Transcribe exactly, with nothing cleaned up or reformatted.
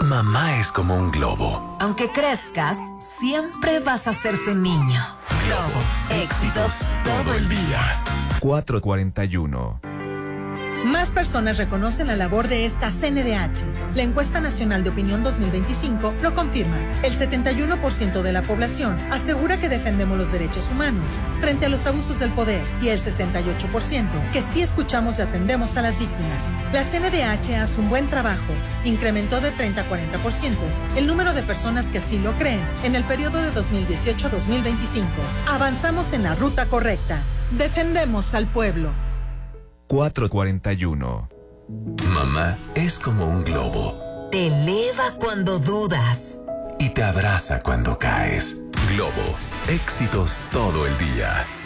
Mamá es como un globo. Aunque crezcas, siempre vas a ser su niño. Globo, éxitos todo el día. cuatro cuarenta y uno. Más personas reconocen la labor de esta C N D H. La encuesta nacional de opinión dos mil veinticinco lo confirma. El setenta y uno por ciento de la población asegura que defendemos los derechos humanos frente a los abusos del poder y el sesenta y ocho por ciento que sí escuchamos y atendemos a las víctimas. La C N D H hace un buen trabajo. Incrementó de treinta a cuarenta por ciento el número de personas que así lo creen en el periodo de dos mil dieciocho a dos mil veinticinco. Avanzamos en la ruta correcta. Defendemos al pueblo. cuatro cuarenta y uno. Mamá es como un globo. Te eleva cuando dudas. Y te abraza cuando caes. Globo, éxitos todo el día.